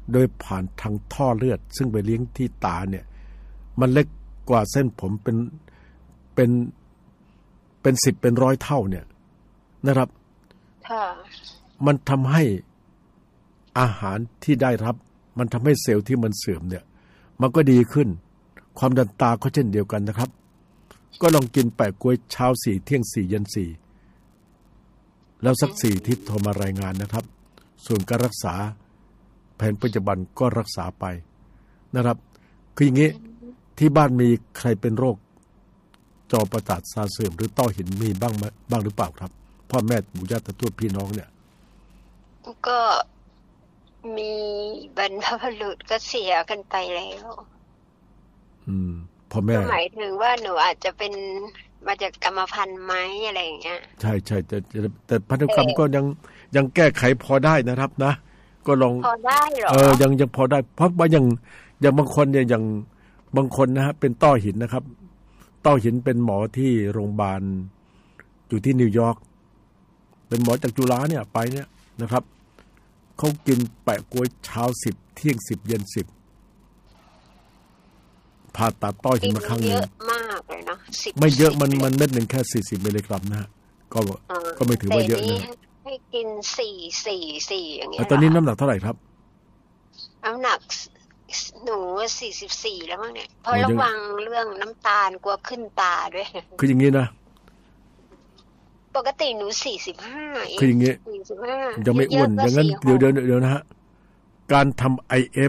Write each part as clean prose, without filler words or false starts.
โดยผ่านทางท่อเลือดซึ่งไปเลี้ยงที่ตาเนี่ยมันเล็กกว่าเส้นผมเป็น10เป็น100เท่าเนี่ยนะครับมันทำให้อาหารที่ได้รับมันทำให้เซลล์ที่มันเสื่อมเนี่ยมันก็ดีขึ้นความดันตาก็เช่นเดียวกันนะครับก็ลองกินแปะกล้วยเช้า4เที่ยง4เย็น4แล้วสัก4อาทิตย์โทรมารายงานนะครับส่วนการรักษาแผนปัจจุบันก็รักษาไปนะครับคืออย่างนี้ที่บ้านมีใครเป็นโรคจอประสาทตาเสื่อมหรือต้อหินมีบ้างหรือเปล่าครับพ่อแม่ปู่ย่าตาทวดพี่น้องเนี่ยก็มีบรรพบุรุษก็เสียกันไปแล้วพ่อแม่หมายถึงว่าหนูอาจจะเป็นมาจากกรรมพันธุ์ไหมอะไรอย่างเงี้ยใช่แต่พันธุกรรมก็ยังแก้ไขพอได้นะครับนะก็ลองพอได้หรอยังพอได้เพราะว่าอย่างบางคนเนี่ยอย่างบางคนนะฮะเป็นต้อหินนะครับต้อหินเป็นหมอที่โรงพยาบาลอยู่ที่นิวยอร์กเป็นหมอจากจุฬาเนี่ยไปเนี่ยนะครับเขากินแปะก๊วยเช้า10เที่ยง10เย็น10ผ่าตัดต้อหินมาครั้งนึงเยอะมากเลยเนาะไม่เยอะมันเม็ดนึงแค่40มิลลิกรัมนะฮะก็ไม่ถือว่าเยอะนะให้กิน4อย่างเงี้ยตอนนี้น้ำหนักเท่าไหร่ครับน้ำหนักหนู44แล้วมั้งเนี่ยเพราะระวังเรื่องน้ำตาลกลัวขึ้นตาด้วยคืออย่างงี้นะปกติหนู45 คืออย่างงี้45ยังไม่อ้วนอย่างนั้นเดี๋ยวนะฮะการทำ IF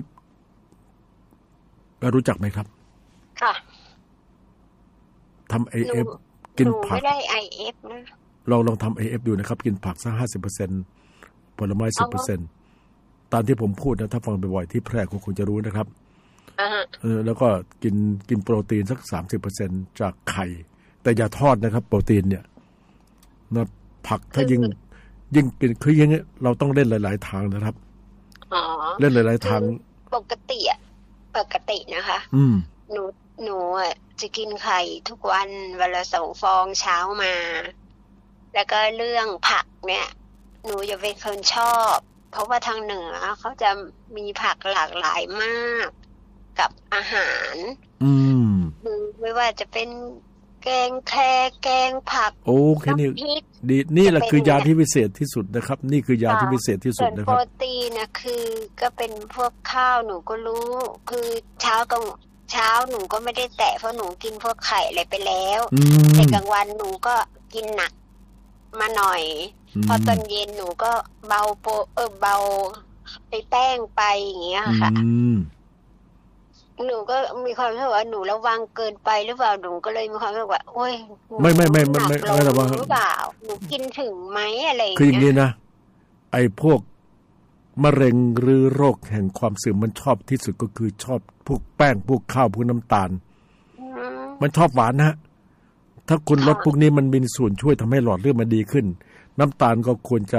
รู้จักไหมครับค่ะทำ IF กินผักไม่ได้ IF นะลองทำ IF ดูนะครับกินผักสัก 50% ผลไม้ 10%ตามที่ผมพูดนะถ้าฟังบ่อยๆที่แพร่ก็คงจะรู้นะครับแล้วก็กินโปรตีนสัก 30% จากไข่แต่อย่าทอดนะครับโปรตีนเนี่ยนะผักถ้ายิ่งเป็นคืออย่างนี้เราต้องเล่นหลายๆทางนะครับเล่นหลายๆทางปกตินะคะหนูจะกินไข่ทุกวันวันละ2 ฟองเช้ามาแล้วก็เรื่องผักเนี่ยหนูจะเป็นคนชอบเพราะว่าทางเหนือเขาจะมีผักหลากหลายมากกับอาหารไม่ว่าจะเป็นแกงแครแกงผักโอ้แค่นี้ดีนี่แหละคือยาที่พิเศษที่สุดนะครับนี่คือยาที่พิเศษที่สุดนะครับโปรตีนนะคือก็เป็นพวกข้าวหนูก็รู้คือเช้าหนูก็ไม่ได้แตะเพราะหนูกินพวกไข่อะไรไปแล้วแต่กลางวันหนูก็กินหนักมาหน่อยพอตอนเย็นหนูก็เบาไปแป้งไปอย่างเงี้ยค่ะหนูก็มีความรู้สึกว่าหนูระวังเกินไปหรือเปล่าหนูก็เลยมีความรู้สึกว่าโอ๊ยไม่ระวังหรือเปล่าหนูกินถึงไหมอะไรคืออย่างนี้นะไอ้พวกมะเร็งหรือโรคแห่งความเสื่อมมันชอบที่สุดก็คือชอบพวกแป้งพวกข้าวพวกน้ำตาลมันชอบหวานนะถ้าคุณลดพวกนี้มันมีส่วนช่วยทำให้หลอดเลือดมันดีขึ้นน้ำตาลก็ควรจะ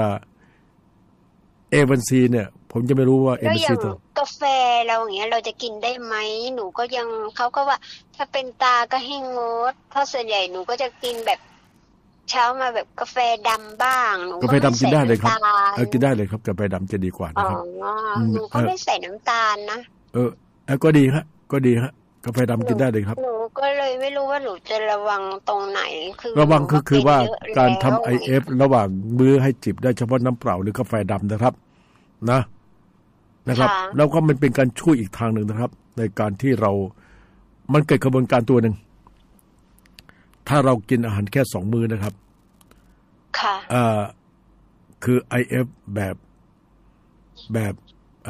A1C เนี่ยผมจะไม่รู้ว่า A1C ตัวกาแฟเราอย่างเงี้ยเราจะกินได้ไหมหนูก็ยังเขาก็ว่าถ้าเป็นตาก็ให้งดเพราะส่วนใหญ่หนูก็จะกินแบบเช้ามาแบบกาแฟดำบ้างกาแฟดำกินได้เลยครับกินได้เลยครับกาแฟดำจะดีกว่านะครับหนูก็ไม่ใส่น้ำตาลนะก็ดีฮะกาแฟดำกินได้เลยครับหนูก็เลยไม่รู้ว่าหนูจะระวังตรงไหนคือระวังคือว่าการทำ IF ระหว่างมื้อให้จิบได้เฉพาะน้ำเปล่าหรือกาแฟดำนะครับนะครับแล้วก็มันเป็นการช่วยอีกทางหนึ่งนะครับในการที่มันเกิดกระบวนการตัวหนึ่งถ้าเรากินอาหารแค่2 มื้อนะครับค่ะคือ IF แบบ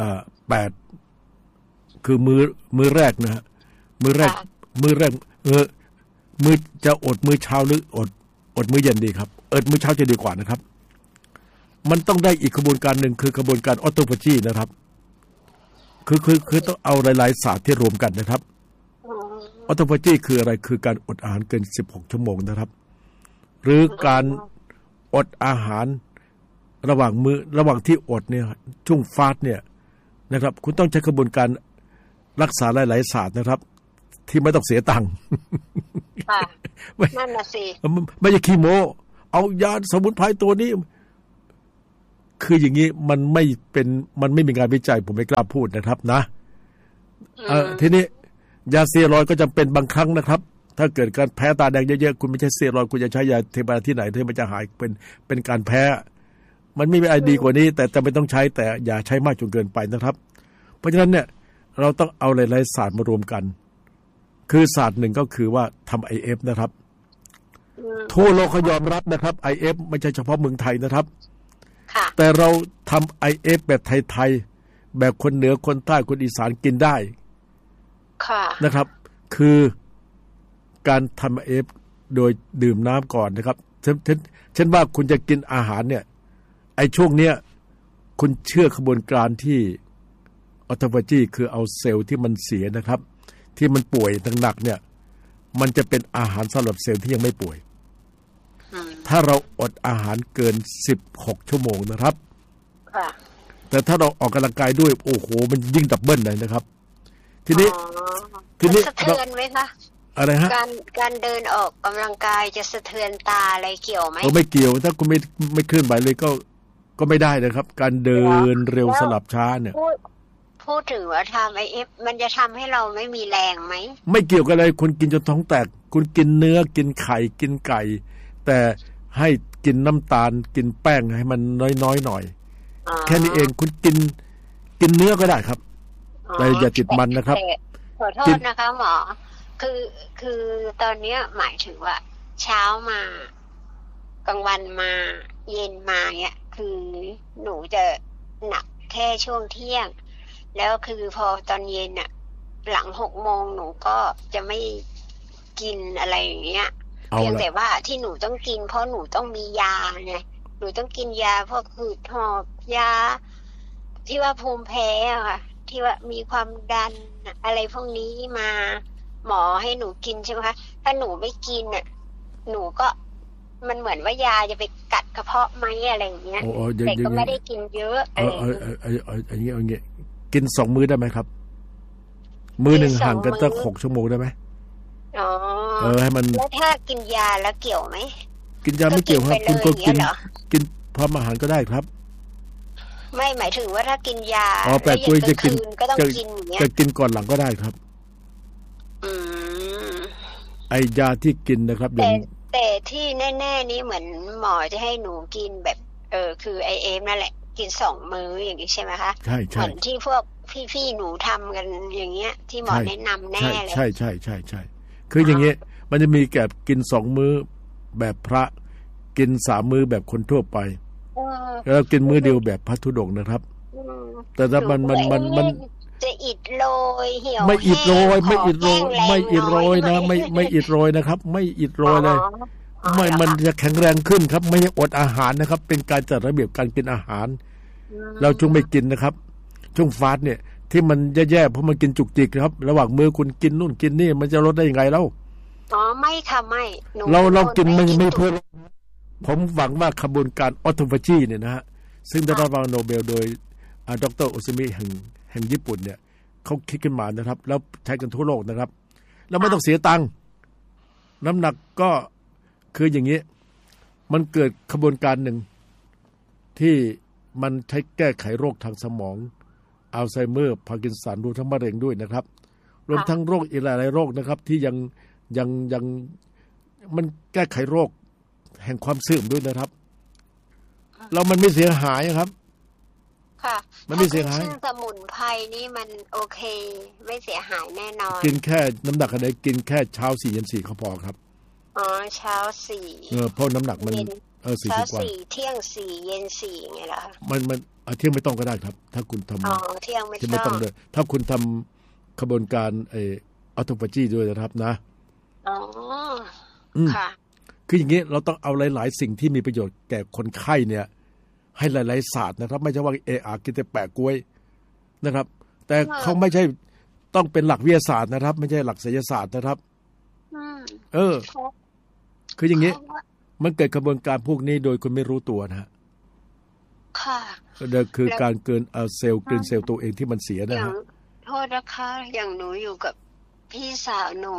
8คือมื้อแรกนะฮะมื้อแรกมื้อจะอดมื้อเช้าหรืออดมื้อเย็นดีครับมื้อเช้าจะดีกว่านะครับมันต้องได้อีกกระบวนการหนึ่งคือกระบวนการออโตฟาจีนะครับคือต้องเอาหลายๆศาสตร์ที่รวมกันนะครับออโตฟาจีคืออะไรคือการอดอาหารเกิน16 ชั่วโมงนะครับหรือการอดอาหารระหว่างที่อดเนี่ยช่วงฟาสต์เนี่ยนะครับคุณต้องใช้กระบวนการรักษาหลายๆศาสตร์นะครับที่ไม่ต้องเสียตังค์นั่นน่ะสิไม่ใช่คีโมเอายาสมุนไพรตัวนี้คืออย่างนี้มันไม่มีงานวิจัยผมไม่กล้าพูดนะครับนะทีนี้ยาสเตียรอยด์ก็จำเป็นบางครั้งนะครับถ้าเกิดการแพ้ตาแดงเยอะๆคุณไม่ใช่สเตียรอยด์คุณจะใช้ยาเทปาที่ไหนที่มันจะหายเป็นการแพ้มันไม่มีอะไรดีกว่านี้แต่จำเป็นต้องใช้แต่อย่าใช้มากจนเกินไปนะครับเพราะฉะนั้นเนี่ยเราต้องเอาหลายๆศาสตร์มารวมกันคือศาสตร์หนึ่งก็คือว่าทำ IF นะครับทั่วโลกเขายอมรับนะครับ IF ไม่ใช่เฉพาะเมืองไทยนะครับแต่เราทำ IF แบบไทยๆแบบคนเหนือคนใต้คนอีสานกินได้นะครับคือการทำ IF โดยดื่มน้ำก่อนนะครับเช่นว่าคุณจะกินอาหารเนี่ยไอ้ช่วงเนี้ยคุณเชื่อขบวนการที่ออโตฟาจีคือเอาเซลล์ที่มันเสียนะครับที่มันป่วยหนักๆเนี่ยมันจะเป็นอาหารสำหรับเซลล์ที่ยังไม่ป่วยถ้าเราอดอาหารเกิน16ชั่วโมงนะครับแต่ถ้าเราออกกำลังกายด้วยโอ้โหมันยิ่งดับเบิลเลยนะครับทีนี้สะเทือนไหมคะอะไรฮะการเดินออกกำลังกายจะสะเทือนตาอะไรเกี่ยวไหมไม่เกี่ยวถ้าคุณไม่เคลื่อนไหวเลยก็ไม่ได้นะครับการเดินเร็วสลับช้าเนี่ยพูดถึงว่าทำ IF มันจะทำให้เราไม่มีแรงไหมไม่เกี่ยวกันเลยคุณกินจนท้องแตกคุณกินเนื้อกินไข่กินไก่แต่ให้กินน้ำตาลกินแป้งให้มันน้อยหน่อยแค่นี้เองคุณกินเนื้อก็ได้ครับแต่อย่าติดมันนะครับขอโทษนะคะหมอคือตอนนี้หมายถึงว่าเช้ามากลางวันมาเย็นมาเนี่ยคือหนูจะหนักแค่ช่วงเที่ยงแล้วคือพอตอนเย็นน่ะหลัง6 โมงหนูก็จะไม่กินอะไรอย่างเงี้ยเพียงแต่ว่าที่หนูต้องกินเพราะหนูต้องมียาไงหนูต้องกินยาพวกหืดหอบยาที่ว่าภูมิแพ้อะค่ะที่ว่ามีความดันอะไรพวกนี้มาหมอให้หนูกินใช่ไหมคะถ้าหนูไม่กินน่ะหนูก็มันเหมือนว่ายาจะไปกัดกระเพาะไหมอะไรอย่างเงี้ยแต่ก็ไม่ได้กินเยอะอย่างเงี้ยกิน2 มื้อได้ไหมครับมื้อหนึ่งห่างกันตั้ง6 ชั่วโมงได้ไหมให้มันแล้วถ้ากินยาแล้วเกี่ยวไหมกินยาไม่เกี่ยวครับคุณก็กินพร้อมอาหารก็ได้ครับไม่หมายถึงว่าถ้ากินยาแปดกุยจะกินก็ต้องกินอย่างเงี้ยจะกินก่อนหลังก็ได้ครับไอยาที่กินนะครับแต่ที่แน่ๆนี้เหมือนหมอจะให้หนูกินแบบคือIFนั่นแหละกิน2 มื้ออย่างนี้ใช่ไหมคะใช่เหมือนที่พวกพี่ๆหนูทำกันอย่างเงี้ยที่หมอแนะนำแน่เลยใช่คืออย่างเงี้ยมันจะมีแกบกิน2 มื้อแบบพระกิน3 มื้อแบบคนทั่วไปแล้วกินมื้อเดียวแบบพระธุดงค์นะครับแต่ถ้ามันจะอิดโรยเหี่ยวไม่อิดโรยไม่อิดโรยนะไม่อิดโรยนะครับไม่อิดโรยเลยมันจะแข็งแรงขึ้นครับไม่อดอาหารนะครับเป็นการจัดระเบียบการกินอาหารเราช่วงไม่กินนะครับช่วงฟาสต์เนี่ยที่มันแย่ๆเพราะมันกินจุกจิกครับระหว่างมื้อคุณกินนู่นกินนี่มันจะลดได้ยังไงเล่าไม่ค่ะไม่เรากินไม่เพื่อผมหวังว่าขบวนการออโตฟาจีเนี่ยนะฮะซึ่งได้รับรางวัลโนเบลโดยดร.โอซึมิแห่งญี่ปุ่นเนี่ยเขาคิดขึ้นมานะครับแล้วใช้กันทั่วโลกนะครับแล้วไม่ต้องเสียตังค์น้ำหนักก็คืออย่างนี้มันเกิดขบวนการหนึ่งที่มันใช้แก้ไขโรคทางสมองอัลไซเมอร์พาร์กินสันรวมทั้งมะเร็งด้วยนะครับรวมทั้งโรคอีกหลายๆโรคนะครับที่ยังมันแก้ไขโรคแห่งความเสื่อมด้วยนะครับเรามันไม่เสียหายครับค่ะมันไม่เสียหายสมุนไพรนี่มันโอเคไม่เสียหายแน่นอนกินแค่น้ำหนักอะไรกินแค่เช้า4 เย็น 4ก็พอครับเช้า4 เพราะน้ำหนักมัน 40 กว่าเที่ยง4เย็น4ไงล่ะมันเที่ยงไม่ต้องก็ได้ครับถ้าคุณทำเที่ยงไม่ต้องเลยถ้าคุณทำขบวนการออโตฟาจีด้วยนะครับนะค่ะคืออย่างนี้เราต้องเอาหลายๆสิ่งที่มีประโยชน์แก่คนไข้เนี่ยให้หลายๆศาสตร์นะครับไม่ใช่ว่ากินแต่แปะกล้วยนะครับแต่เขาไม่ใช่ต้องเป็นหลักวิทยาศาสตร์นะครับไม่ใช่หลักศิลปศาสตร์นะครับคืออย่างนี้มันเกิดกระบวนการพวกนี้โดยคุณไม่รู้ตัวนะฮะค่ะก็คือการเกินเซลล์กลืนเซลล์ตัวเองที่มันเสียนะฮะโทษนะคะอย่างหนูอยู่กับพี่สาวหนู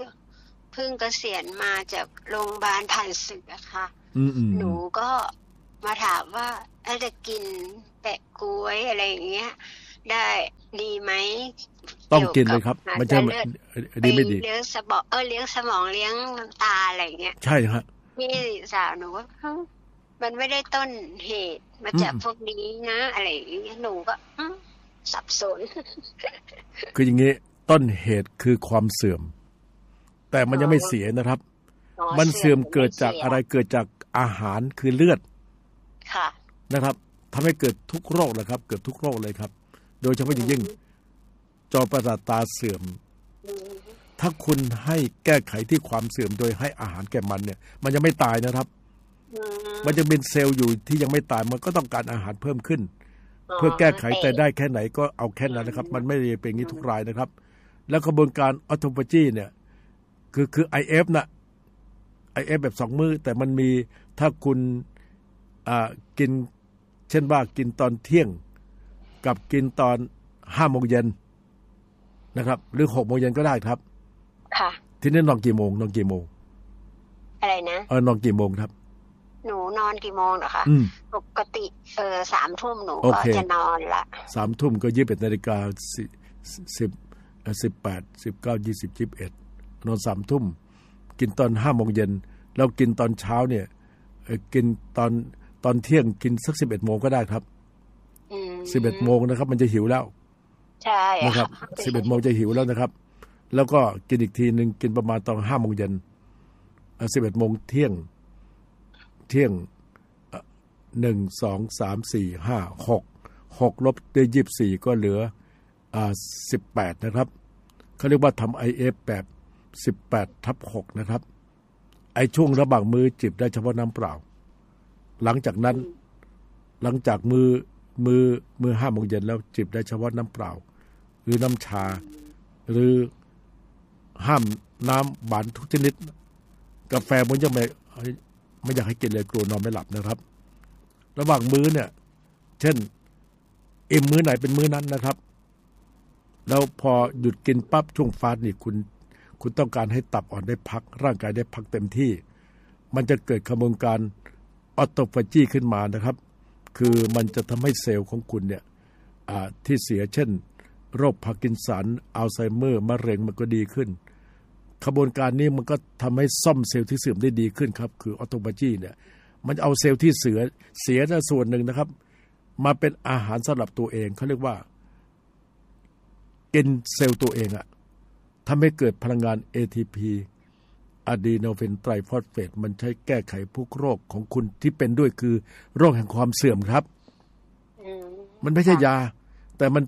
เพิ่งเกษียณมาจากโรงพยาบาลผ่านศึกอะค่ะหนูก็มาถามว่าถ้าจะกินแปะก๊วยอะไรอย่างเงี้ยได้ดีไหมต้องกินเลยครับมันจะดีไม่ดีเลี้ยงสมองเลี้ยงสมองเลี้ยงตาอะไรอย่างเงี้ยใช่ฮะพี่สาวหนูว่ามันไม่ได้ต้นเหตุมาจากพวกนี้นะอะไรอย่างเงี้ยหนูก็สับสนคืออย่างงี้ต้นเหตุคือความเสื่อมแต่มันยังไม่เสียนะครับมันเสื่อมเกิดจากอะไรเกิดจากอาหารคือเลือดค่ะนะครับทำให้เกิดทุกโรคเลยครับเกิดทุกโรคเลยครับโดยเฉพาะอย่างยิ่งจอประสาทตาเสื่อมถ้าคุณให้แก้ไขที่ความเสื่อมโดยให้อาหารแก่มันเนี่ยมันยังไม่ตายนะครับมันจะเป็นเซลล์อยู่ที่ยังไม่ตายมันก็ต้องการอาหารเพิ่มขึ้นเพื่อแก้ไขแต่ได้แค่ไหนก็เอาแค่นั้นนะครับมันไม่ได้เป็นอย่างนี้ทุกรายนะครับแล้วกระบวนการออโตฟาจีเนี่ยคือ IF นะ IF แบบ2มื้อแต่มันมีถ้าคุณกินเช่นว่ากินตอนเที่ยงกับกินตอน 5 โมงเย็นนะครับหรือ 6 โมงเย็นก็ได้ครับค่ะทีนี้นอนกี่โมงอะไรนะนอนกี่โมงครับหนูนอนกี่โมงเหรอคะปกติ3 ทุ่มหนูก็จะนอนละ 3 ทุ่มก็21 นาฬิกา18 19 20 21นอน3 ทุ่มกินตอน 5 โมงเย็นแล้วกินตอนเช้าเนี่ยกินตอนเที่ยงกินสัก 11 โมงก็ได้ครับ11 โมงนะครับมันจะหิวแล้วใช่นะครับ11 โมงจะหิวแล้วนะครับแล้วก็กินอีกทีนึงกินประมาณตอน 5 โมงเย็น11 โมงเที่ยง1 2 3 4 5 6ลบด้วย24ก็เหลือ18นะครับเขาเรียกว่าทำ IF แบบ18/6นะครับไอ้ช่วงระหว่างมือจิบได้เฉพาะน้ำเปล่าหลังจากนั้นหลังจากมือ5 โมงเย็นแล้วจิบได้เฉพาะน้ำเปล่าหรือน้ำชาหรือห้ามน้ำหวานทุกชนิดกาแฟมันจะไม่อยากให้กินเลยกลัวนอนไม่หลับนะครับระหว่างมื้อเนี่ยเช่นอิ่มมื้อไหนเป็นมื้อนั้นนะครับแล้วพอหยุดกินปั๊บช่วงฟาสต์นี่คุณต้องการให้ตับอ่อนได้พักร่างกายได้พักเต็มที่มันจะเกิดกระบวนการออโตฟาจีขึ้นมานะครับคือมันจะทำให้เซลล์ของคุณเนี่ยที่เสียเช่นโรคพาร์กินสันอัลไซเมอร์มะเร็งมันก็ดีขึ้นกระบวนการนี้มันก็ทำให้ซ่อมเซลล์ที่เสื่อมได้ดีขึ้นครับคือออโตฟาจีเนี่ยมันเอาเซลล์ที่เสียส่วนหนึ่งนะครับมาเป็นอาหารสำหรับตัวเองเขาเรียกว่ากินเซลล์ตัวเองทำให้เกิดพลังงาน ATP อะดีโนซินไตรฟอสเฟตมันใช้แก้ไขพวกโรคของคุณที่เป็นด้วยคือโรคแห่งความเสื่อมครับมันไม่ใช่ยาแต่มัน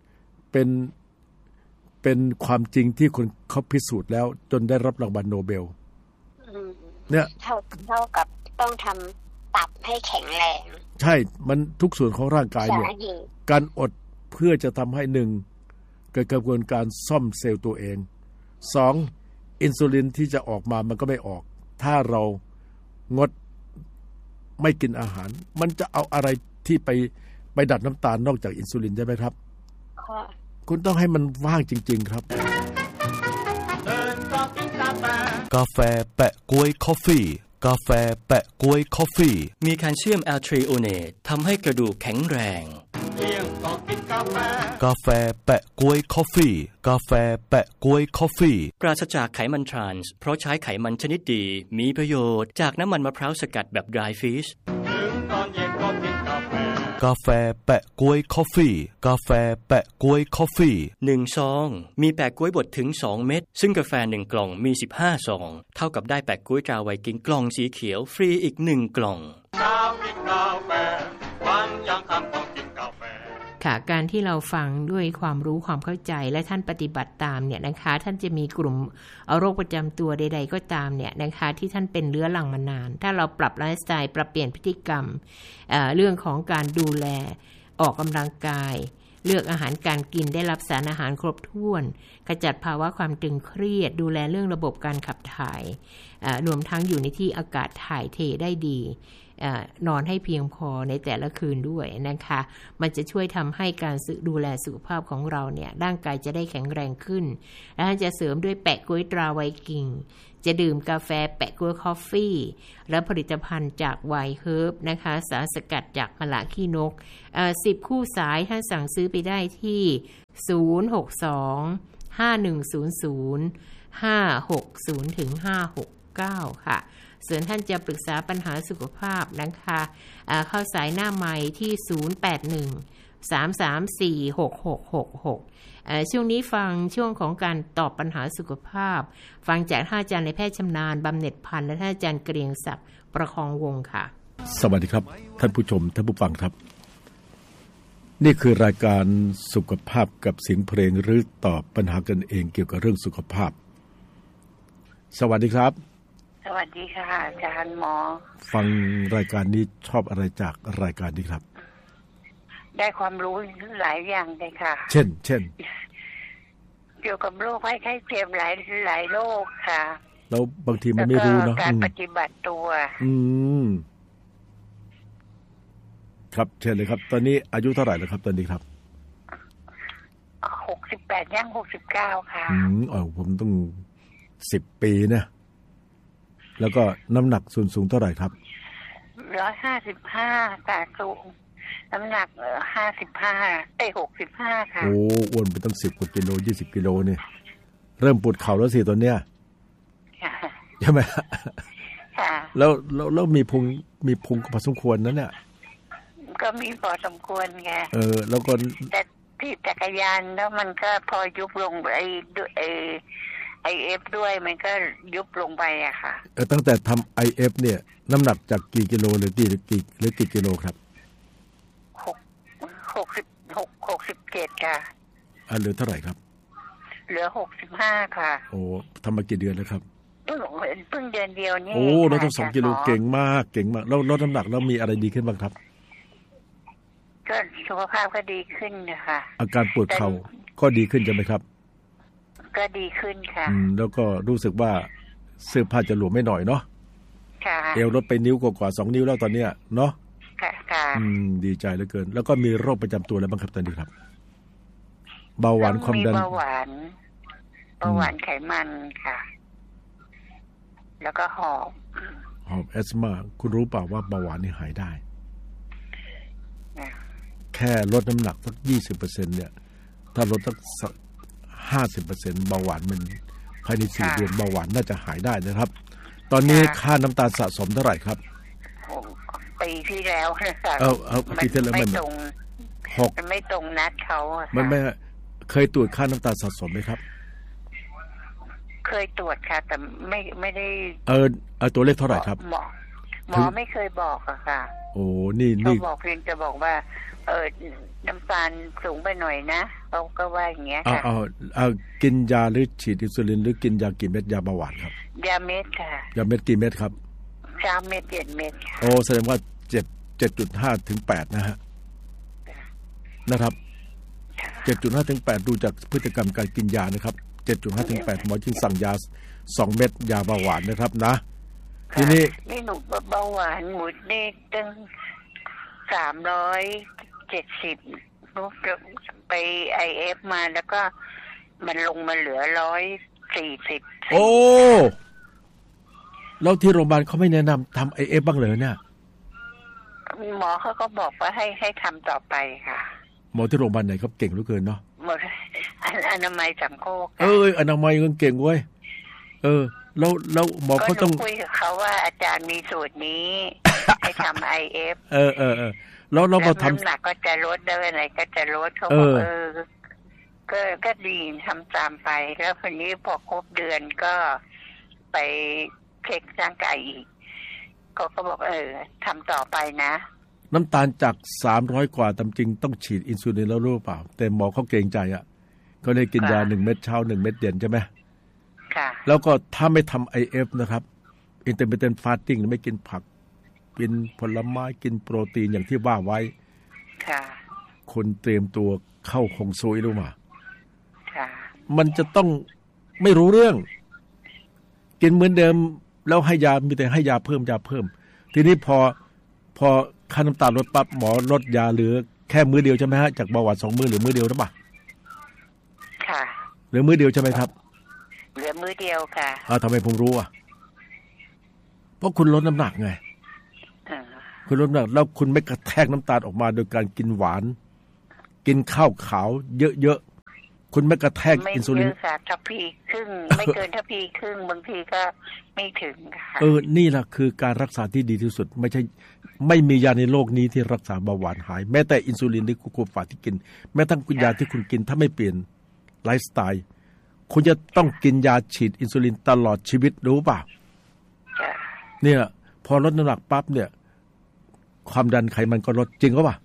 เป็นความจริงที่คนเขาพิสูจน์แล้วจนได้รับรางวัลโนเบลเนี่ยเท่ากับต้องทำตับให้แข็งแรงใช่มันทุกส่วนของร่างกายเนี่ยการอดเพื่อจะทำให้1เกิดกระบวนการซ่อมเซลล์ตัวเอง2อินซูลินที่จะออกมามันก็ไม่ออกถ้าเรางดไม่กินอาหารมันจะเอาอะไรที่ไปดัดน้ำตาลนอกจากอินซูลินใช่ไหมครับคุณต้องให้มันว่างจริงๆครับกาแฟแปะก๊วยคอฟฟี่กาแฟแปะก๊วยคอฟฟี่มีแคลเซียมแอลทริโอเนตทำให้กระดูกแข็งแรงกาแฟแปะก๊วยคอฟฟี่กาแฟแปะก๊วยคอฟฟี่ปราศจากไขมันทรานส์เพราะใช้ไขมันชนิดดีมีประโยชน์จากน้ำมันมะพร้าวสกัดแบบ dry fish กาแฟแปะก๊วยคอฟฟี่กาแฟแปะก๊วยคอฟฟี่1ซองมีแปะก๊วยบดถึง2เม็ดซึ่งกาแฟ1กล่องมี15ซองเท่ากับได้แปะก๊วยตราไวกิ้งกล่องสีเขียวฟรีอีก1กล่องค่ะการที่เราฟังด้วยความรู้ความเข้าใจและท่านปฏิบัติตามเนี่ยนะคะท่านจะมีกลุ่มโรคประจำตัวใดๆก็ตามเนี่ยนะคะที่ท่านเป็นเรื้อรังมานานถ้าเราปรับไลฟ์สไตล์ปรับเปลี่ยนพฤติกรรมเรื่องของการดูแลออกกำลังกายเลือกอาหารการกินได้รับสารอาหารครบถ้วนขจัดภาวะความตึงเครียดดูแลเรื่องระบบการขับถ่ายรวมทั้งอยู่ในที่อากาศถ่ายเทได้ดีนอนให้เพียงพอในแต่ละคืนด้วยนะคะมันจะช่วยทำให้การดูแลสุขภาพของเราเนี่ยร่างกายจะได้แข็งแรงขึ้นและจะเสริมด้วยแปะก๊วยตราไวกิ้งจะดื่มกาแฟแปะก๊วยคอฟฟี่และผลิตภัณฑ์จากไวน์เฮิร์บนะคะสารสกัดจากมะละขี้นก10คู่สายท่านสั่งซื้อไปได้ที่062-5100-560 ถึง 569 ค่ะส่วนท่านจะปรึกษาปัญหาสุขภาพนะคะเข้าสายหน้าไมค์ที่081-334-6666ช่วงนี้ฟังช่วงของการตอบปัญหาสุขภาพฟังจากท่านอาจารย์ในแพทย์ชำนาญบำเหน็จพันธ์และท่านอาจารย์เกรียงศักดิ์ประคองวงศ์ค่ะสวัสดีครับท่านผู้ชมท่านผู้ฟังครับนี่คือรายการสุขภาพกับเสียงเพลงหรือตอบปัญหากันเองเกี่ยวกับเรื่องสุขภาพสวัสดีครับสวัสดีค่ะอาจารย์หมอฟังรายการนี้ชอบอะไรจากรายการนี้ครับได้ความรู้หลายอย่างเลยค่ะเช่นเกี่ยวกับโรคไข้เจ็บหลายโรคค่ะแล้วบางทีมันไม่รู้เนาะการปฏิบัติตัวครับเชิญเลยครับตอนนี้อายุเท่าไหร่แล้วครับตอนนี้ครับ 68ย่าง69ค่ะผมต้อง10ปีนะแล้วก็น้ำหนักสูงเท่าไหร่ครับ 155แต่สูงน้ำหนัก55 65ค่ะโอ้อ้วนไปตั้ง10กว่ากิโล20กิโลนี่เริ่มปวดเข่าแล้วสิตอนเนี้ยใช่ไหมค่ะแล้วมีพุงพอสมควรนั้นเนี่ยก็มีพอสมควรไงแล้วก็แต่ที่จักรยานแล้วมันก็พอยุบลงIF ด้วยมันก็ยุบลงไปอะค่ะตั้งแต่ทำ IF เนี่ยน้ำหนักจากกี่กิโลหรือกี่กิโลครับ 67ค่ะเหลือเท่าไหร่ครับเหลือ65ค่ะโอ้ทำมากี่เดือนแล้วครับเพิ่งเดือนเดียวนี่โอ้เราต้อง2กิโลเก่งมากแล้วลดน้ำหนักแล้วมีอะไรดีขึ้นบ้างครับก็สุขภาพก็ดีขึ้นนะคะอาการปวดเข่าก็ดีขึ้นใช่ไหมครับก็ดีขึ้นค่ะแล้วก็รู้สึกว่าเสื้อผ้าจะหลวมไม่หน่อยเนาะค่ะเอวลดไปนิ้วกว่า2นิ้วแล้วตอนเนี้ยเนาะค่ะดีใจเหลือเกินแล้วก็มีโรคประจำตัวอะไรบ้างครับตอนนี้ครับเบาหวานความดันเบาหวานไขมันค่ะแล้วก็หอบแอสมาคุณรู้เปล่าว่าเบาหวานนี่หายได้แค่ลดน้ำหนักสัก 20% เนี่ยถ้าลดสัก 50% เบาหวานมันภายใน4 เดือนเบาหวานน่าจะหายได้นะครับตอนนี้ค่าน้ำตาลสะสมเท่าไหร่ครับปีที่แล้วนะคะปีที่แล้วมันไม่ตรงนัดเขามันไม่เคยตรวจค่าน้ำตาลสะสมไหมครับเคยตรวจค่ะแต่ไม่ได้ตัวเลขเท่าไหร่ครับหมอไม่เคยบอกอะค่ะโอ้นี่เขาบอกเพียงจะบอกว่าน้ำตาลสูงไปหน่อยนะเขาก็ว่าอย่างเงี้ยค่ะกินยาหรือฉีดอินซูลินหรือกินยากี่เม็ดยาเบาหวานครับยาเม็ดค่ะยาเม็ดกี่เม็ดครับ 3 เม็ด7 เม็ดค่ะโอ้แสดงว่า7.5 ถึง 8นะฮะนะครับ 7.5 ถึง 8ดูจากพฤติกรรมการกินยานะครับ 7.5 ถึง 8หมอจึงสั่งยา2 เม็ดยาเบาหวานนะครับนะทีนี้นี่หนูเบาหวานหมุดนี่ตั้ง370ลูกไป IF มาแล้วก็มันลงมาเหลือ140 โอ้แล้วที่โรงพยาบาลเขาไม่แนะนำทำ IF บ้างเลยเนี่ยหมอเขาก็บอกว่าให้ทำต่อไปค่ะหมอที่โรงพยาบาลไหนเขาเก่งเหลือเกินเนาะหมออนามัยสามโคกอนามัยเก่งเว้ยแล้วหมอเขาต้องคุยกับเขาว่าอาจารย์มีสูตรนี้ ให้ทำ IF แล้วเรามาทำน้ำหนักก็จะลดได้อะไรก็จะลดเขาบอกก็ดีทำตามไปแล้วคนนี้พอครบเดือนก็ไปเช็คร่างกายอีกก็บอกทำต่อไปนะน้ำตาลจาก300กว่าตามจริงต้องฉีดอินซูลินแล้วรู้เปล่าแต่หมอเขาเกรงใจก็เลยกินยา1 เม็ดเช้า1 เม็ดเย็นใช่ไหมค่ะแล้วก็ถ้าไม่ทำ IF นะครับ intermittent fasting ไม่กินผักกินผลไม้กินโปรตีนอย่างที่ว่าไว้ค่ะคนเตรียมตัวเข้าคงซุยรู้มาค่ะมันจะต้องไม่รู้เรื่องกินเหมือนเดิมแล้วให้ยามีแต่ให้ยาเพิ่มทีนี้พอพอค่าน้ำตาลลดปั๊บหมอลดยาเหลือแค่มื้อเดียวใช่ไหมฮะจากเบาหวาน2 มื้อหรือมื้อเดียวหรือเปล่าค่ะเหลือมื้อเดียวใช่ไหมครับเหลือมื้อเดียวค่ะทำไมผมรู้เพราะคุณลดน้ำหนักไงคุณลดน้ำหนักแล้วคุณไม่กระแทกน้ำตาลออกมาโดยการกินหวานกินข้าวขาวเยอะๆคุณไม่กระแทกอินซูลินไม่เยอะค่ะทัพพีครึ่งไม่เกินทัพพีครึ่งบางทีก็ไม่ถึงค่ะนี่แหละคือการรักษาที่ดีที่สุดไม่มียาในโลกนี้ที่รักษาเบาหวานหายแม้แต่อินซูลินหรือกูโกฟาที่กินแม้ทั้งยาที่คุณกินถ้าไม่เปลี่ยนไลฟ์สไตล์คุณจะต้องกินยาฉีดอินซูลินตลอดชีวิตรู้ป่ะเนี่ยพอลดน้ำหนักปั๊บเนี่ยความดันไขมันก็ลดจริงหรือเปล่า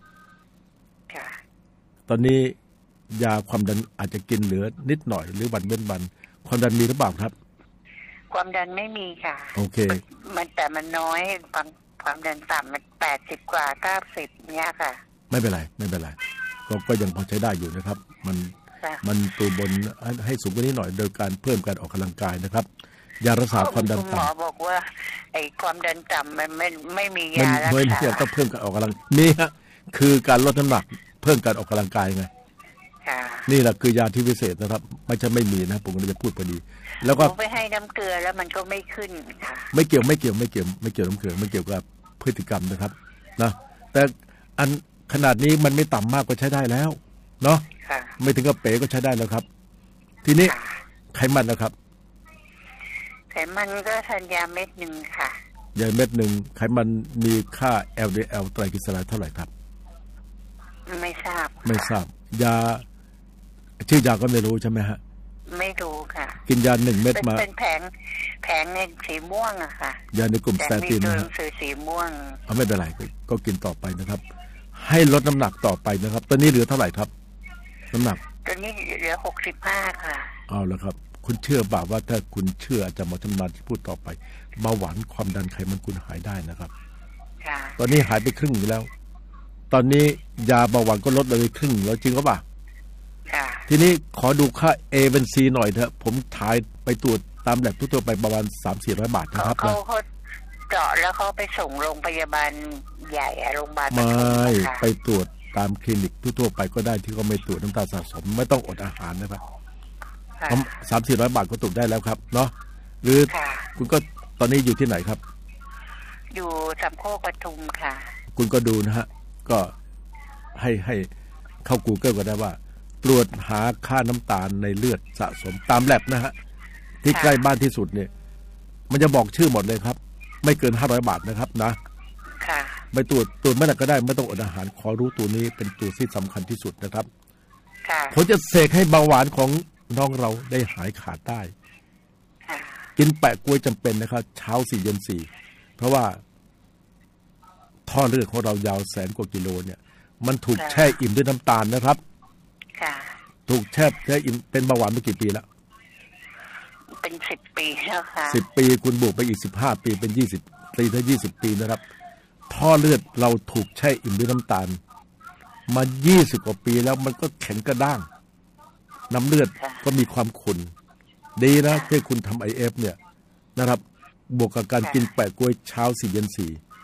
ตอนนี้ยาความดันอาจจะกินเหลือนิดหน่อยหรือวันเว้นวันความดันมีหรือเปล่าครับความดันไม่มีค่ะโอเคแต่มันน้อยความดันต่ำมัน80กว่า90เนี่ยค่ะไม่เป็นไรก็ยังพอใช้ได้อยู่นะครับมันตัวบนให้สูงกว่านี้หน่อยโดยการเพิ่มการออกกำลังกายนะครับยารักษาความดันต่ำหมอบอกว่าไอ้ความดันต่ำมันไม่มียารักษาไม่ต้องเพิ่มการออกกำลังนี่ฮะคือการลดน้ำหนักเพิ่มการออกกำลังกายไงนี่แหละคือยาที่พิเศษนะครับไม่ใช่ไม่มีนะผมก็จะพูดพอดีแล้วก็ไปให้น้ำเกลือแล้วมันก็ไม่ขึ้นค่ะไม่เกี่ยวน้ำเกลือไม่เกี่ยวกับพฤติกรรมนะครับนะแต่อันขนาดนี้มันไม่ต่ำมากก็ใช้ได้แล้วเนาะไม่ถึงกับเป๋ก็ใช้ได้แล้วครับทีนี้ไขมันนะครับไขมันก็ทานยาเม็ดนึงค่ะยาเม็ดนึงไขมันมีค่า LDL ไตรกลีเซอไรด์เท่าไหร่ครับไม่ทราบยาชื่อยาก็ไม่รู้ใช่ไหมฮะไม่รู้ค่ะกินยา1 เม็ดมาเป็นแผงในสีม่วงอะค่ะยาในกลุ่มสเตตินนะสีม่วงไม่เป็นไรก็กินต่อไปนะครับให้ลดน้ำหนักต่อไปนะครับตอนนี้เหลือเท่าไหร่ครับน้ำหนักตอนนี้เหลือ65ค่ะเอาแล้วครับคุณเชื่อบ่าว่าถ้าคุณเชื่ออาจารย์หมอชำนาญที่พูดต่อไปเบาหวานความดันไขมันคุณหายได้นะครับตอนนี้หายไปครึ่งอยู่แล้วตอนนี้ยาเบาหวานก็ลดไปครึ่งแล้วจริงหรือเปล่าทีนี้ขอดูค่า A1C หน่อยเถอะผมถ่ายไปตรวจตามแลบทั่วไปประมาณ 300-400 บาทนะครับเขาเจาะแล้วเขาไปส่งโรงพยาบาลใหญ่โรงพยาบาลไม่ไปตรวจตามคลินิกทั่วไปก็ได้ที่เขาไม่ตรวจน้ำตาลสะสมไม่ต้องอดอาหารนะครับ300-400 บาทก็ตรวจได้แล้วครับเนาะหรือคุณก็ตอนนี้อยู่ที่ไหนครับอยู่สามโคกปทุมค่ะคุณก็ดูนะฮะก็ให้เข้า Google ก็ได้ว่าตรวจหาค่าน้ำตาลในเลือดสะสมตามแลบนะฮะที่ใกล้บ้านที่สุดเนี่ยมันจะบอกชื่อหมดเลยครับไม่เกิน500 บาทนะครับนะไปตรวจเมื่อไหร่ก็ได้ไม่ต้องอดอาหารขอรู้ตัวนี้เป็นตัวที่สำคัญที่สุดนะครับผมจะเสกให้เบาหวานของน้องเราได้หายขาดได้กินแปะกล้วยจำเป็นนะครับเช้า4 เย็น 4เพราะว่าท่อเลือดของเรายาวแสนกว่ากิโลเนี่ยมันถูกแช่อิ่มด้วยน้ำตาลนะครับถูกแช่อิ่มเป็นเบาหวานมากี่ปีแล้วเป็น10 ปีแล้วค่ะ 10 ปีคุณบวกไปอีก15 ปีเป็น20 ปีถ้า20 ปีนะครับท่อเลือดเราถูกแช่อิ่มด้วยน้ำตาลมา20 กว่าปีแล้วมันก็แข็งกระด้างน้ำเลือดก็มีความขุ่นดีนะที่คุณทำ IF เนี่ยนะครับบวกกับการกินแปะกล้วยเช้า4 เย็น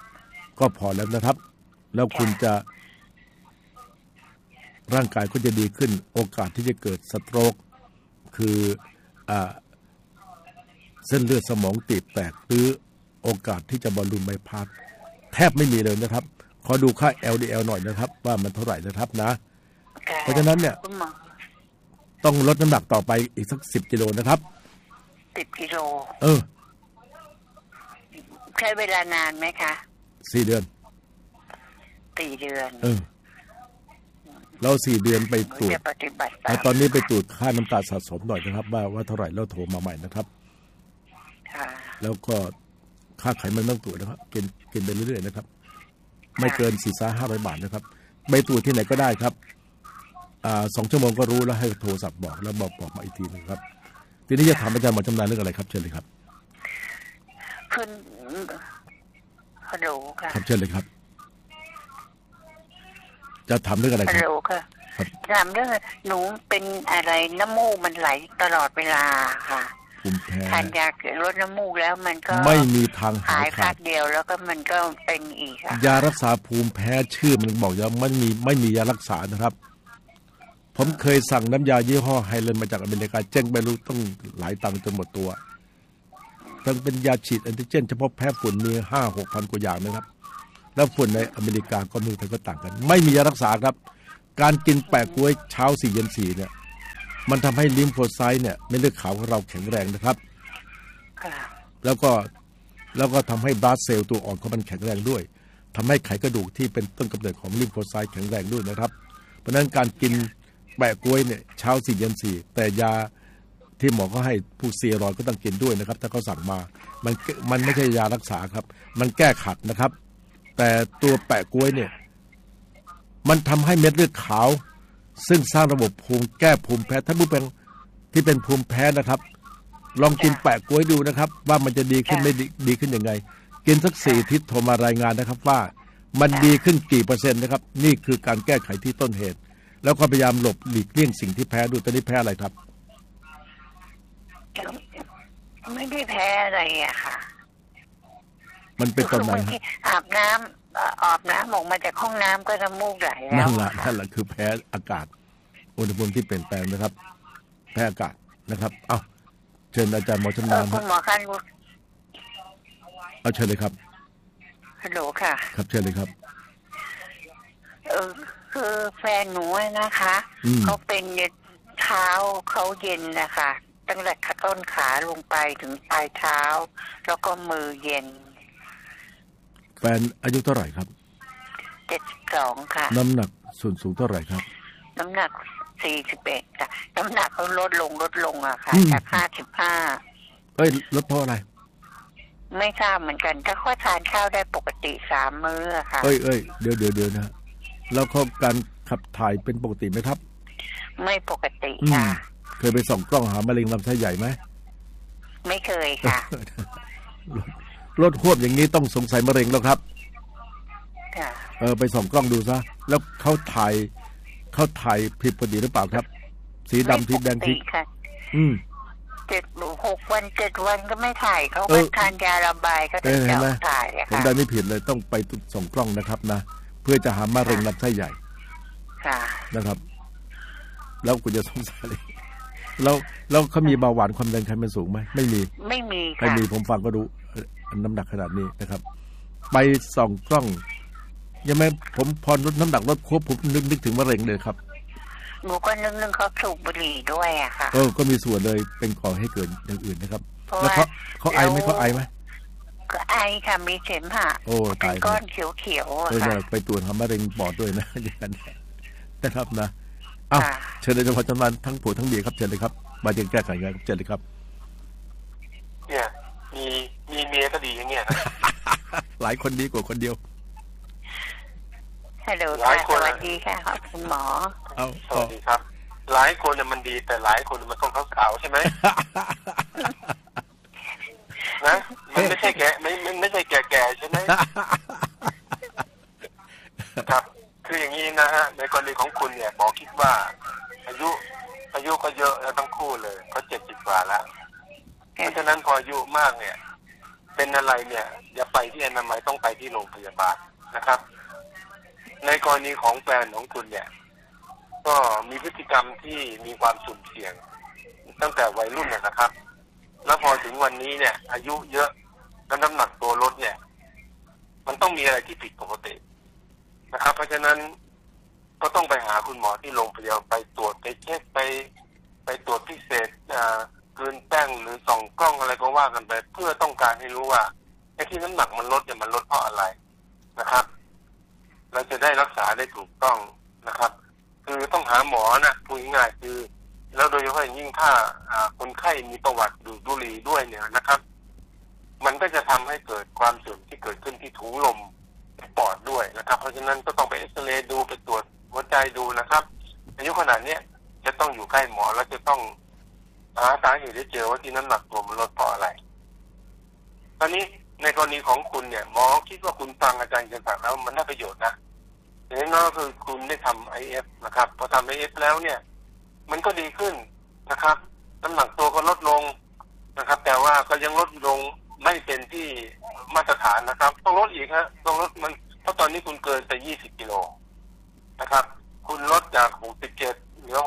4ก็พอแล้วนะครับแล้วคุณจะร่างกายก็จะดีขึ้นโอกาสที่จะเกิดสโตรกคือเส้นเลือดสมองตีบแตกหรือโอกาสที่จะบอลลูนใบพัดแทบไม่มีเลยนะครับขอดูค่า LDL หน่อยนะครับว่ามันเท่าไหร่นะครับนะเพราะฉะนั้นเนี่ยต้องลดน้ำหนักต่อไปอีกสัก10 กิโลนะครับ 10 กิโลใช้เวลานานไหมคะ 4 เดือนเรา4 เดือนไปตรวจตอนนี้ไปตรวจค่าน้ำตาลสะสมหน่อยนะครับว่าเท่าไหร่แล้วโทรมาใหม่นะครับแล้วก็ค่าไขมันต้องตรวจนะครับกินไปเรื่อยๆนะครับไม่เกิน 400-500 บาทนะครับไปตรวจที่ไหนก็ได้ครับ2 ชั่วโมงก็รู้แล้วให้โทรศัพท์บอกแล้วบอกมาอีกทีนึงครับทีนี้จะถามอาจารย์หมอชำนาญเรื่องอะไรครับเชิญเลยครับคุณฮัลโหลค่ะครับเชิญเลยครับจะถามเรื่องอะไรครับฮัลโหลค่ะถามเรื่องหนูเป็นอะไรน้ำมูกมันไหลตลอดเวลาค่ะภูมิแพ้ทานยาลดน้ำมูกแล้วมันก็ไม่มีทางหายขาดเดียวแล้วก็มันก็เป็นอีกยารักษาภูมิแพ้ชื่อมันบอกว่าไม่มียารักษานะครับผมเคยสั่งน้ำยายี่ห้อไฮเลนมาจากอเมริกาเจ๊งไปรู้ต้องหลายตังค์จนหมดตัวทั้งเป็นยาฉีดแอนติเจนเฉพาะแพ้ฝุ่นมี 5-6 พันกว่าอย่างนะครับแล้วฝุ่นในอเมริกาก็มีก็ต่างกันไม่มียารักษาครับการกินแปะก๊วยเช้า4 เย็น 4เนี่ยมันทำให้ลิมโฟไซต์เนี่ยเม็ดเลือดขาวของเราแข็งแรงนะครับแล้วก็ทำให้บลาสเซลล์ตัวอ่อนของมันแข็งแรงด้วยทำให้ไขกระดูกที่เป็นต้นกำเนิดของลิมโฟไซต์แข็งแรงด้วยนะครับเพราะนั้นการกินแปะก๊วยเนี่ยเช้า4 เย็น 4แต่ยาที่หมอก็ให้ผู้สเตียรอยด์ก็ต้องกินด้วยนะครับถ้าเขาสั่งมามันไม่ใช่ยารักษาครับมันแก้ขัดนะครับแต่ตัวแปะก๊วยเนี่ยมันทำให้เม็ดเลือดขาวซึ่งสร้างระบบภูมิแก้ภูมิแพ้ท่านผู้เป็นที่เป็นภูมิแพ้นะครับลองกินแปะก๊วยดูนะครับว่ามันจะดีขึ้นไม่ดีขึ้นยังไงกินสัก4 อาทิตย์โทรมารายงานนะครับว่ามันดีขึ้นกี่เปอร์เซ็นต์นะครับนี่คือการแก้ไขที่ต้นเหตุแล้วก็พยายามหลีกเลี่ยงสิ่งที่แพ้ดูตอนนี้แพ้อะไรครับไม่ได้แพ้อะไรอะค่ะมันเป็นตอนไหนอาบน้ำออกมาจากห้องน้ำก็น้ำมูกไหลแล้วนั่นแหละคือแพ้อากาศอุณหภูมิที่เปลี่ยนแปลงนะครับแพ้อากาศนะครับเอ้าเชิญอาจารย์หมอชำนาญคุณหมอคันเอาเชิญเลยครับฮัลโหลค่ะครับเชิญเลยครับคือแฟนหนูนะคะเขาเป็นเท้าเขาเย็นนะคะตั้งแต่ต้นขาลงไปถึงปลายเท้าแล้วก็มือเย็นแฟนอายุเท่าไหร่ครับ 72ค่ะน้ำหนักส่วนสูงเท่าไหร่ครับน้ำหนัก41ค่ะน้ำหนักเขาลดลงอะค่ะจาก55 ลดเพราะอะไรไม่ทราบเหมือนกันถ้าเขาทานข้าวได้ปกติ3 มื้อค่ะเดี๋ยวนะแล้วเขาการขับถ่ายเป็นปกติไหมครับไม่ปกติค่ะเคยไปส่องกล้องหามะเร็งลำไส้ใหญ่ไหมไม่เคยค่ะลดควบอย่างนี้ต้องสงสัยมะเร็งแล้วครับไปส่องกล้องดูซะแล้วเขาถ่ายผิดพอดีหรือเปล่าครับสีดำสีแดงสีค่ะ6 วัน 7 วันก็ไม่ถ่ายเขาไปทานยาระบายก็จะถ่ายค่ะผมได้ไม่ผิดเลยต้องไปส่องกล้องนะครับนะเพื่อจะหามะเร็งลำไส้ใหญ่ค่ะนะครับแล้วคุณจะสงสัยเลยแล้วเขามีเบาหวานความดันไขมันสูงไหมไม่มีค่ะไม่มีผมฟังก็รู้น้ำหนักขนาดนี้นะครับไปส่องกล้องยังไม่ผมพอลดน้ำหนักลดควบผมนึกถึงมะเร็งเลยครับหนูก็นึกเขาสูบบุหรี่ด้วยอะค่ะก็มีส่วนเลยเป็นก่อให้เกิดอย่างอื่นนะครับแล้วเขาไอไหมก็ไอค่ะมีเสมหะเป็นก้อนเขียวๆค่ะไปตรวจทำมะเร็งปอดด้วยนะอย่างนั้นนะครับนะอ้าวเชิญเลยจังหวัดจันทร์ทั้งผัวทั้งเมียครับเชิญเลยครับมาแก้ไขงานเชิญเลยครับเนี่ยมีเมียก็ดีอย่างเงี้ยหลายคนดีกว่าคนเดียวฮัลโหลค่ะสวัสดีค่ะคุณหมอสวัสดีครับหลายคนเนี่ยมันดีแต่หลายคนมันต้องขาวๆใช่ไหมนะมันไม่ใช่แก่ไม่ใช่แก่ๆใช่ไหมครับคืออย่างนี้นะฮะในกรณีของคุณเนี่ยหมอคิดว่าอายุก็เยอะแล้วทั้งคู่เลยเขา70 กว่าแล้วเพราะฉะนั้นพออายุมากเนี่ยเป็นอะไรเนี่ยอย่าไปที่อนามัยต้องไปที่โรงพยาบาลนะครับในกรณีของแฟนของคุณเนี่ยก็มีพฤติกรรมที่มีความสุ่มเสี่ยงตั้งแต่วัยรุ่นนะครับแล้วพอถึงวันนี้เนี่ยอายุเยอะแล้วน้ำหนักตัวลดเนี่ยมันต้องมีอะไรที่ผิดปกตินะครับเพราะฉะนั้นก็ต้องไปหาคุณหมอที่โรงพยาบาลไปตรวจไปเช็คไปตรวจพิเศษกลืนแป้งหรือส่องกล้องอะไรก็ว่ากันไปเพื่อต้องการให้รู้ว่าไอ้ที่น้ำหนักมันลดเนี่ยมันลดเพราะอะไรนะครับเราจะได้รักษาได้ถูกต้องนะครับคือต้องหาหมอนะพูดง่ายๆคือแล้วโดยเฉพาะยิ่งถ้าคนไข้มีประวัติดูดบุหรี่ด้วยเนี่ยนะครับมันก็จะทำให้เกิดความเสื่อมที่เกิดขึ้นที่ถุงลมปอดด้วยนะครับเพราะฉะนั้นก็ต้องไปเอ็กซเรย์ดูไปตรวจหัวใจดูนะครับอายุขนาดนี้จะต้องอยู่ใกล้หมอแล้วจะต้องหาสาเหตุได้เจอว่าที่น้ำหนักตัวมันลดเพราะอะไรตอนนี้ในกรณีของคุณเนี่ยหมอคิดว่าคุณฟังอาจารย์กันต่างแล้วมันได้ประโยชน์นะอย่างนั้นก็คือคุณได้ทำ IF นะครับพอทำ IF แล้วเนี่ยมันก็ดีขึ้นนะครับน้ำหนักตัวก็ลดลงนะครับแต่ว่าก็ยังลดลงไม่เป็นที่มาตรฐานนะครับต้องลดอีกฮะต้องลดมันเพราะตอนนี้คุณเกินไป20 กิโลนะครับคุณลดจาก67เหลือ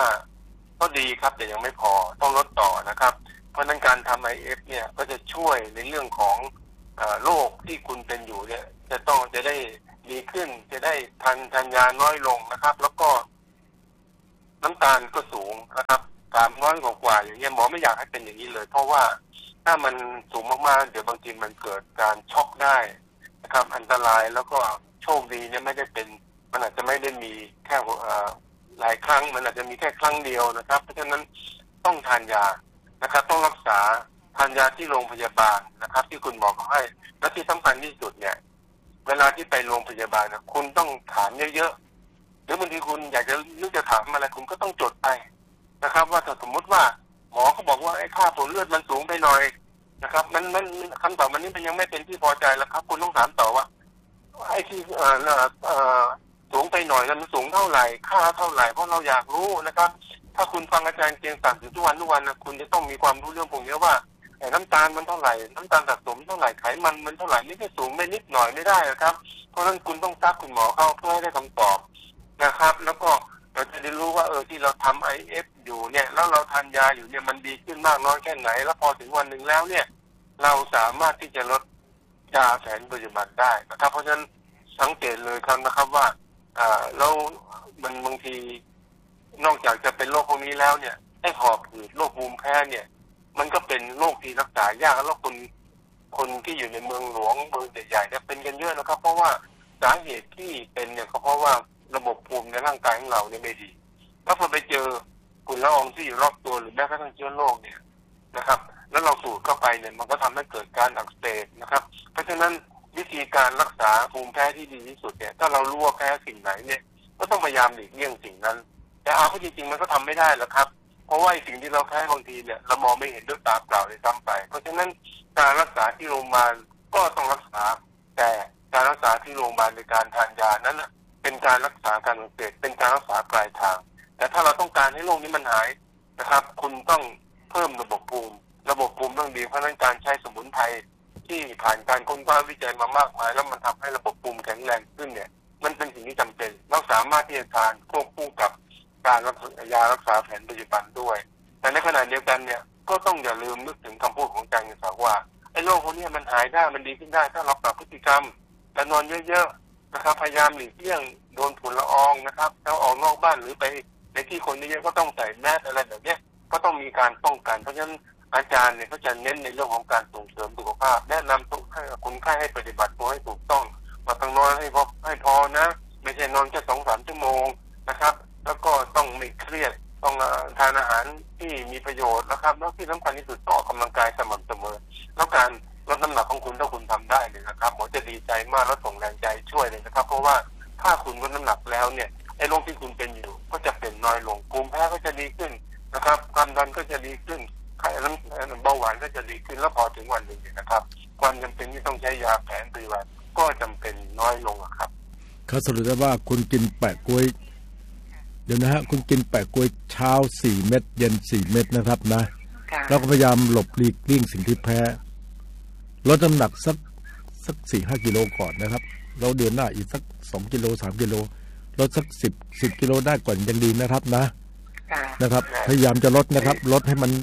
65ก็ดีครับแต่ยังไม่พอต้องลดต่อนะครับเพราะนั้นการทำ IF เนี่ยก็จะช่วยในเรื่องของโรคที่คุณเป็นอยู่เนี่ยจะได้ดีขึ้นจะได้ทานยาน้อยลงนะครับแล้วก็น้ำตาลก็สูงนะครับ300 กว่าอย่างเงี้ยหมอไม่อยากให้เป็นอย่างนี้เลยเพราะว่าถ้ามันสูงมากๆเดี๋ยวบางทีมันเกิดการช็อกได้นะครับอันตรายแล้วก็โชคดีเนี่ยไม่ได้เป็นมันอาจจะไม่ได้มีแค่หลายครั้งมันอาจจะมีแค่ครั้งเดียวนะครับเพราะฉะนั้นต้องทานยานะครับต้องรักษาทานยาที่โรงพยาบาลนะครับที่คุณหมอเขาให้และที่สำคัญที่สุดเนี่ยเวลาที่ไปโรงพยาบาลนะคุณต้องถามเยอะๆหรือบางทีคุณอยากจะนึกจะถามอะไรคุณก็ต้องจดไปนะครับว่าถ้าสมมติว่าหมอเขาบอกว่าไอ้ค่าผลเลือดมันสูงไปหน่อยนะครับมันคำตอบมันนี้มันยังไม่เป็นที่พอใจแล้วครับคุณต้องถามต่อว่าไอ้ที่สูงไปหน่อยนั้นมันสูงเท่าไหร่ค่าเท่าไหร่เพราะเราอยากรู้นะครับถ้าคุณฟังอาจารย์เกียงศักดิ์อยู่ทุกวันนะคุณจะต้องมีความรู้เรื่องพวกนี้ว่าน้ำตาลมันเท่าไหร่น้ำตาลสะสมเท่าไหร่ไขมันมันเท่าไหร่ไม่ใช่สูงไม่นิดหน่อยไม่ได้นะครับเพราะฉะนั้นคุณต้องซักคุณหมอเข้าเพื่อให้ได้คำตอบนะครับแล้วก็เราจะได้รู้ว่าที่เราทำ IF อยู่เนี่ยแล้วเราทานยาอยู่เนี่ยมันดีขึ้นมากน้อยแค่ไหนแล้วพอถึงวันหนึ่งแล้วเนี่ยเราสามารถที่จะลดยาแผนปัจจุบันได้นะครับเพราะฉะนั้นสังเกตเลยครับนะครับว่าแล้วมันบางทีนอกจากจะเป็นโรคพวกนี้แล้วเนี่ยไอ้หอบหืดโรคภูมิแพ้เนี่ยมันก็เป็นโรคที่รักษายากแล้วคนที่อยู่ในเมืองหลวงเมืองใหญ่ๆเนี่ยเป็นกันเยอะนะครับเพราะว่าสาเหตุที่เป็นเนี่ยก็เพราะว่าระบบภูมิในร่างกายของเราเนี่ยไม่ดีแล้วพอไปเจอฝุ่นละอองที่อยู่รอบตัวหรือแม้กระทั่งเชื้อโรคเนี่ยนะครับแล้วเราสูดเข้าไปเนี่ยมันก็ทำให้เกิดการอักเสบนะครับเพราะฉะนั้นวิธีการรักษาภูมิแพ้ที่ดีที่สุดเนี่ยถ้าเรารู้ว่าแพ้สิ่งไหนเนี่ยก็ต้องพยายามหลีกเลี่ยงสิ่งนั้นแต่เข้าจริงๆมันก็ทำไม่ได้หรอกครับเพราะว่าสิ่งที่เราแพ้บางทีเนี่ยเรามองไม่เห็นด้วยตาเปล่าเลยซ้ำไปเพราะฉะนั้นการรักษาที่โรงพยาบาลก็ต้องรักษาแต่การรักษาที่โรงพยาบาลในการทานยานั้นเป็นการรักษาการอักเสบเป็นการรักษาปลายทางแต่ถ้าเราต้องการให้โรคนี้มันหายนะครับคุณต้องเพิ่มระบบภูมิต้องดีเพราะนั้นการใช้สมุนไพรที่ผ่านการค้นคว้าวิจัยมามากมายแล้วมันทำให้ระบบภูมิแข็งแรงขึ้นเนี่ยมันเป็นสิ่งที่จำเป็นเราสามารถที่จะทานควบคู่กับการยารักษาแผนปัจจุบันด้วยแต่ในขณะเดียวกันเนี่ยก็ต้องอย่าลืมนึกถึงคำพูดของอาจารย์ศักดิ์ว่าไอ้โรคพวกนี้มันหายได้มันดีขึ้นได้ถ้าเราปรับพฤติกรรมและนอนเยอะๆนะครับพยายามหลีกเลี่ยงโดนฝุ่นละอองนะครับแล้วออกนอกบ้านหรือไปในที่คนเยอะๆก็ต้องใส่แมสอะไรแบบนี้ก็ต้องมีการป้องกันเพราะฉะนั้นอาจารย์เนี่ยเขาจะเน้นในเรื่องของการส่งเสริมสุขภาพแนะนำให้คนไข้ให้ปฏิบัติตัวให้ถูกต้องมาต้องนอนให้พอนะไม่ใช่นอนแค่ 2-3 ชั่วโมงนะครับแล้วก็ต้องไม่เครียดต้องทานอาหารที่มีประโยชน์นะครับแล้วที่สำคัญที่สุดออกกำลังกายสม่ำเสมอแล้วการลดน้ำหนักของคุณถ้าคุณทำได้เลยนะครับหมอจะดีใจมากและส่งแรงใจช่วยเลยนะครับเพราะว่าถ้าคุณลดน้ำหนักแล้วเนี่ยไอ้โรคที่คุณเป็นอยู่ก็จะเป็นน้อยลงภูมิแพ้ก็จะดีขึ้นนะครับความดันก็จะดีขึ้นเบาหวานก็จะดีขึ้นแล้วพอถึงวันหนึ่งนะครับความจำเป็นที่ต้องใช้ยาแผนปัจจุบันก็จำเป็นน้อยลงครับเขาสรุปได้ว่าคุณกินแปะกล้วยเดี๋ยวนะฮะคุณกินแปะกล้วยเช้า4 เม็ดเย็น4 เม็ดนะครับนะแล้วก็พยายามหลบหลีกเลี่ยงสิ่งที่แพ้ลดน้ำหนักสัก 4-5 กิโลก่อนนะครับเราเดือนหน้าอีกสัก2 กิโล 3 กิโลลดสัก10 กิโลได้ก่อนยังดีนะครับนะครับพยายามจะลดนะครับลดให้มัน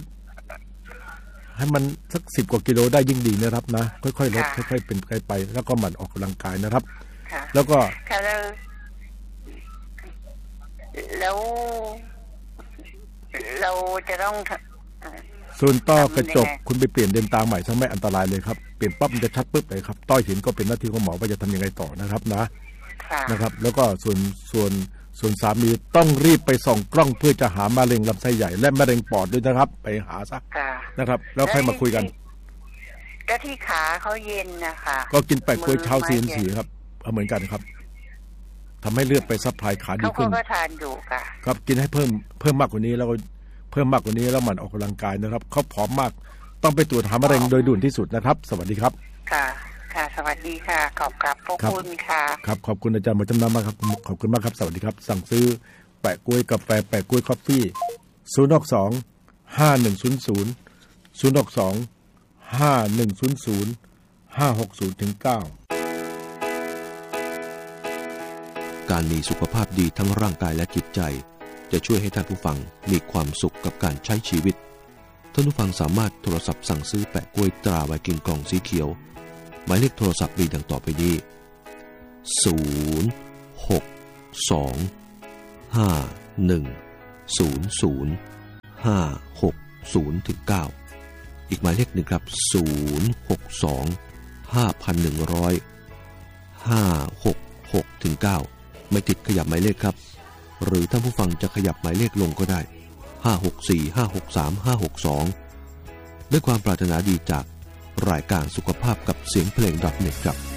สัก10 กว่ากิโลได้ยิ่งดีนะครับนะค่อยๆลดค่อยๆเป็นค่อยไปแล้วก็หมั่นออกกำลังกายนะครับแล้วก็แล้วเราจะต้องส่วนต้อกระจกคุณไปเปลี่ยนเลนส์ตาใหม่ซะไม่อันตรายเลยครับเปลี่ยนปั๊บมันจะชัดปึ๊บเลยครับต้อเห็นก็เป็นหน้าที่ของหมอว่าจะทำยังไงต่อนะครับนะครับแล้วก็ส่วนสามีต้องรีบไปส่องกล้องเพื่อจะหามะเร็งลำไส้ใหญ่และมะเร็งปอดด้วยนะครับไปหาซะนะครับแล้วค่อยมาคุยกันก็ที่ขาเขาเย็นนะคะก็กินแปะกล้วยเช้า4 ครับเหมือนกันครับทำให้เลือดไปซัพพลายขาดีขึ้นเขาก็ทานอยู่ค่ะครับกินให้เพิ่มมากกว่านี้แล้วเพิ่มมากกว่านี้แล้วมันออกกำลังกายนะครับเขาผอมมากต้องไปตรวจหามะเร็งโดยด่วนที่สุดนะครับสวัสดีครับค่ะสวัสดีค่ะขอบคุณค่ะครับขอบคุณอาจารย์หมอจำนำมากครับขอบคุณมากครับสวัสดีครับสั่งซื้อแปะกล้วยกาแฟแปะกล้วยคอฟฟี่062 5100 การมีสุขภาพดีทั้งร่างกายและจิตใจจะช่วยให้ท่านผู้ฟังมีความสุขกับการใช้ชีวิตท่านผู้ฟังสามารถโทรศัพท์สั่งซื้อแปะกล้วยตราไวกิ้งกล่องสีเขียวหมายเลขโทรศัพท์มีดังต่อไปนี้062-5100-560-9อีกหมายเลขหนึ่งครับ062-5100-566-9ไม่ติดขยับหมายเลขครับหรือท่านผู้ฟังจะขยับหมายเลขลงก็ได้564-563-562ด้วยความปรารถนาดีจากรายการสุขภาพกับเสียงเพลง.net ครับ